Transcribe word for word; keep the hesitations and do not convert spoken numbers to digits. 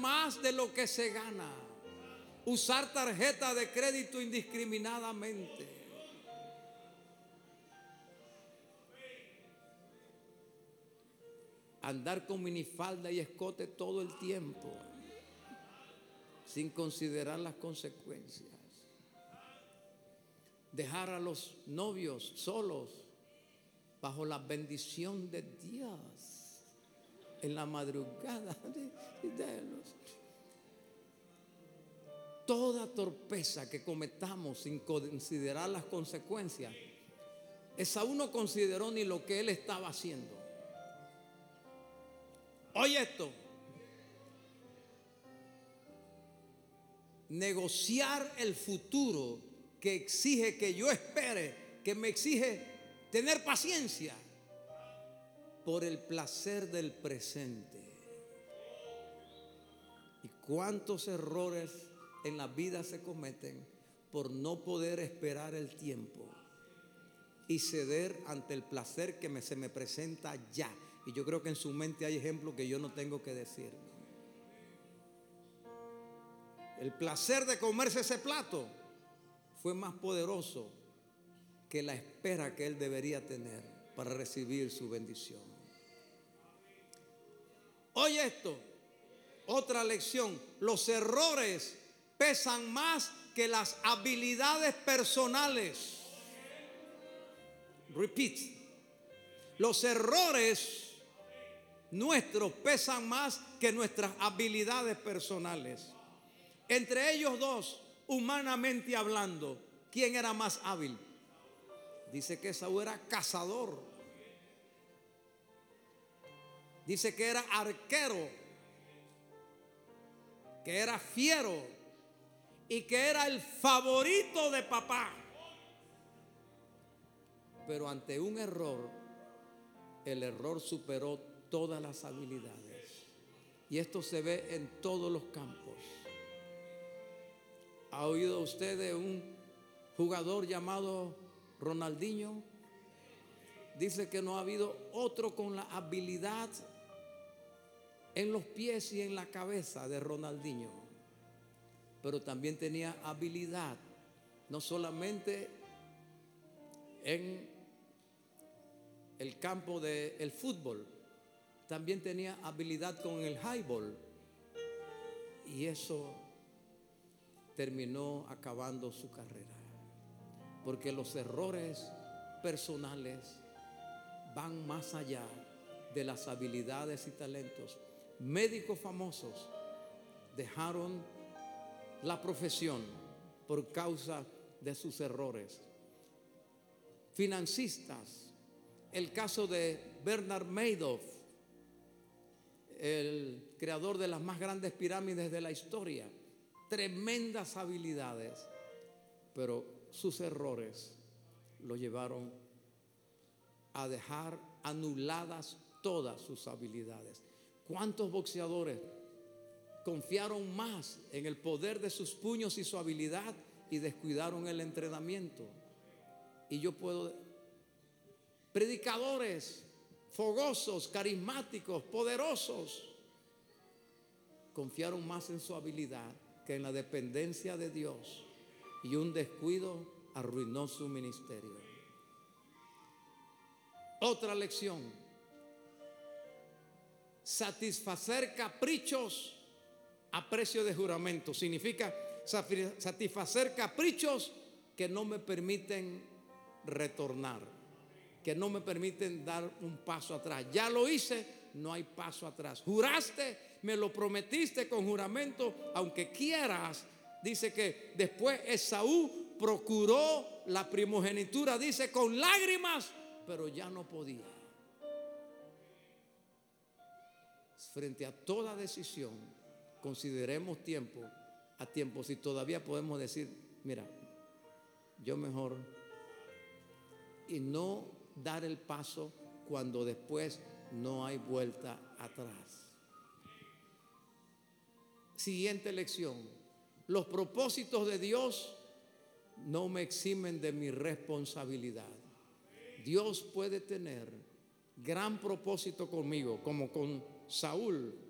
más de lo que se gana, usar tarjeta de crédito indiscriminadamente, andar con minifalda y escote todo el tiempo, sin considerar las consecuencias, dejar a los novios solos bajo la bendición de Dios en la madrugada de, de los, toda torpeza que cometamos sin considerar las consecuencias. Esaú no consideró ni lo que él estaba haciendo. Oye esto: negociar el futuro que exige que yo espere, que me exige tener paciencia por el placer del presente. ¿Y cuántos errores en la vida se cometen por no poder esperar el tiempo y ceder ante el placer que me, se me presenta ya? Y yo creo que en su mente hay ejemplos que yo no tengo que decir. El placer de comerse ese plato fue más poderoso que la espera que él debería tener para recibir su bendición. Oye esto, otra lección: los errores pesan más que las habilidades personales. Repeat. Los errores nuestros pesan más que nuestras habilidades personales. Entre ellos dos, humanamente hablando, ¿quién era más hábil? Dice que Esaú era cazador. Dice que era arquero, que era fiero y que era el favorito de papá. Pero ante un error, el error superó todas las habilidades. Y esto se ve en todos los campos. ¿Ha oído usted de un jugador llamado Ronaldinho? Dice que no ha habido otro con la habilidad en los pies y en la cabeza de Ronaldinho. Pero también tenía habilidad, no solamente en el campo del fútbol, también tenía habilidad con el highball. Y eso terminó acabando su carrera, porque los errores personales van más allá de las habilidades y talentos. Médicos famosos dejaron la profesión por causa de sus errores. Financistas, el caso de Bernard Madoff, el creador de las más grandes pirámides de la historia, tremendas habilidades, pero sus errores lo llevaron a dejar anuladas todas sus habilidades. ¿Cuántos boxeadores confiaron más en el poder de sus puños y su habilidad y descuidaron el entrenamiento? Y yo puedo, predicadores fogosos, carismáticos, poderosos, confiaron más en su habilidad que en la dependencia de Dios, y un descuido arruinó su ministerio. Otra lección: satisfacer caprichos a precio de juramento. Significa satisfacer caprichos que no me permiten retornar, que no me permiten dar un paso atrás. Ya lo hice, no hay paso atrás. Juraste, me lo prometiste con juramento, aunque quieras. Dice que después Esaú procuró la primogenitura, dice, con lágrimas, pero ya no podía. Frente a toda decisión, consideremos tiempo a tiempo. Si todavía podemos decir, mira, yo mejor, y no dar el paso cuando después no hay vuelta atrás. Siguiente lección: los propósitos de Dios no me eximen de mi responsabilidad. Dios puede tener gran propósito conmigo, como con Saúl,